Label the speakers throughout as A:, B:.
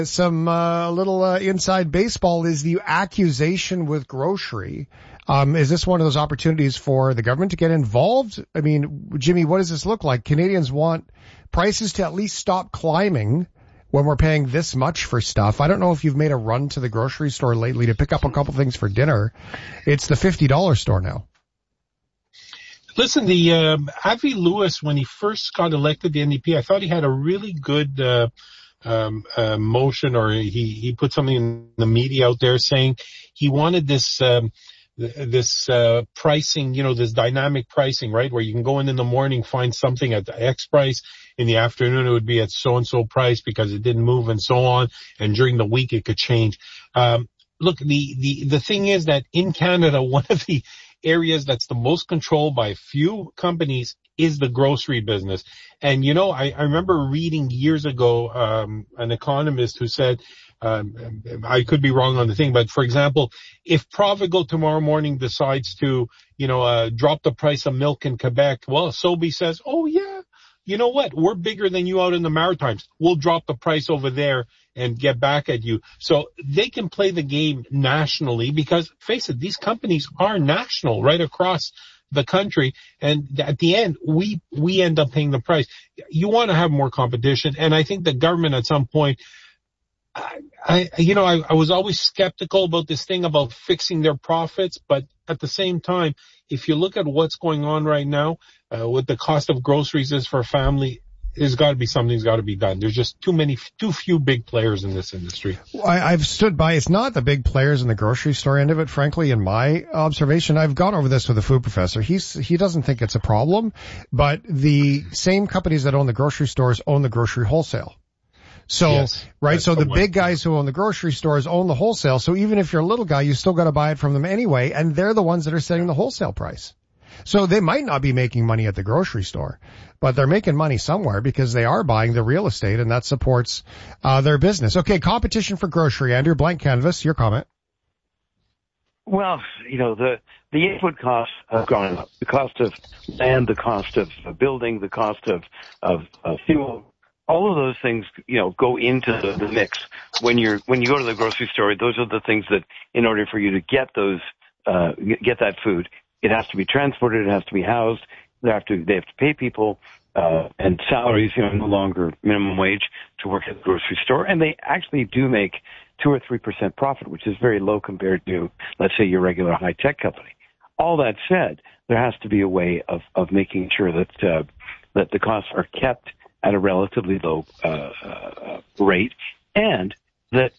A: Some little inside baseball is the accusation with grocery. Is this one of those opportunities for the government to get involved? I mean, Jimmy, what does this look like? Canadians want prices to at least stop climbing when we're paying this much for stuff. I don't know if you've made a run to the grocery store lately to pick up a couple things for dinner. It's the $50 store now.
B: Listen, Avi Lewis, when he first got elected to the NDP, I thought he had a really good motion, or he put something in the media out there saying he wanted this pricing, this dynamic pricing, right? Where you can go in the morning, find something at the X price. In the afternoon, it would be at so-and-so price because it didn't move and so on. And during the week, it could change. Look, the thing is that in Canada, one of the areas that's the most controlled by a few companies is the grocery business. And, I remember reading years ago, an economist who said, I could be wrong on the thing, but for example, if Provigo tomorrow morning decides to, drop the price of milk in Quebec, well, Sobeys says, oh yeah, you know what? We're bigger than you out in the Maritimes. We'll drop the price over there and get back at you. So they can play the game nationally because, face it, these companies are national right across the country. And at the end, we end up paying the price. You want to have more competition. And I think the government at some point, I was always skeptical about this thing about fixing their profits, but at the same time, if you look at what's going on right now, what the cost of groceries is for a family, there's got to be something's got to be done. There's just too few big players in this industry.
A: I've stood by. It's not the big players in the grocery store end of it, frankly, in my observation. I've gone over this with a food professor. He doesn't think it's a problem, but the same companies that own the grocery stores own the grocery wholesale. So, yes, right, so the big guys who own the grocery stores own the wholesale. So even if you're a little guy, you still got to buy it from them anyway, and they're the ones that are setting the wholesale price. So they might not be making money at the grocery store, but they're making money somewhere because they are buying the real estate, and that supports their business. Okay, competition for grocery. Andrew, blank canvas, your comment.
C: Well, the input costs have gone up. The cost of land, the cost of building, the cost of fuel. All of those things, go into the mix. When you go to the grocery store, those are the things that, in order for you to get that food, it has to be transported, it has to be housed, they have to pay people, and salaries, no longer minimum wage to work at the grocery store. And they actually do make 2 or 3% profit, which is very low compared to, let's say, your regular high-tech company. All that said, there has to be a way of making sure that the costs are kept at a relatively low rate, and that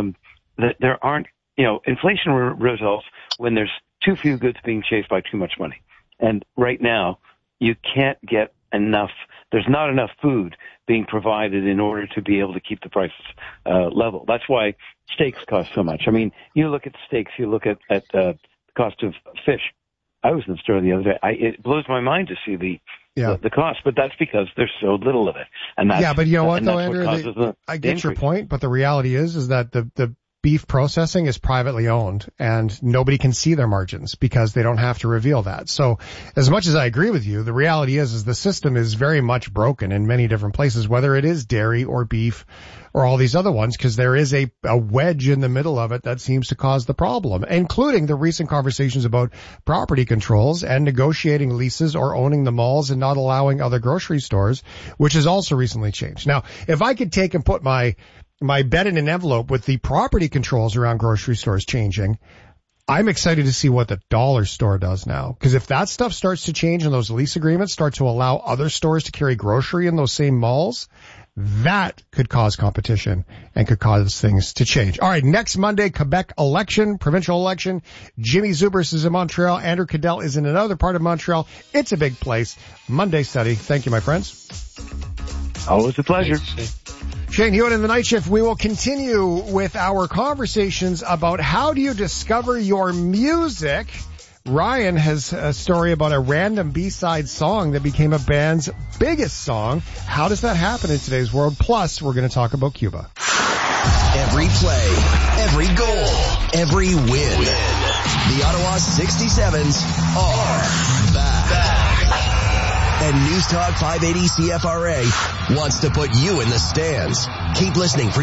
C: there aren't, inflation results when there's too few goods being chased by too much money. And right now, you can't get enough. There's not enough food being provided in order to be able to keep the prices level. That's why steaks cost so much. I mean, you look at steaks, you look at the cost of fish. I was in the store the other day. It blows my mind to see the cost, but that's because there's so little of it. And that's,
A: but you know what, though, Andrew, I get your point, but the reality is that the beef processing is privately owned, and nobody can see their margins because they don't have to reveal that. So as much as I agree with you, the reality is the system is very much broken in many different places, whether it is dairy or beef or all these other ones, because there is a wedge in the middle of it that seems to cause the problem, including the recent conversations about property controls and negotiating leases or owning the malls and not allowing other grocery stores, which has also recently changed. Now, if I could take and put my bet in an envelope with the property controls around grocery stores changing, I'm excited to see what the dollar store does now. Because if that stuff starts to change and those lease agreements start to allow other stores to carry grocery in those same malls, that could cause competition and could cause things to change. All right, next Monday, Quebec election, provincial election. Jimmy Zubers is in Montreal. Andrew Cadell is in another part of Montreal. It's a big place. Monday study. Thank you, my friends.
C: Always a pleasure.
A: Shane Hewitt in the Night Shift. We will continue with our conversations about how do you discover your music. Ryan has a story about a random B-side song that became a band's biggest song. How does that happen in today's world? Plus, we're going to talk about Cuba.
D: Every play, every goal, every win. The Ottawa 67s are back. And News Talk 580 CFRA wants to put you in the stands. Keep listening for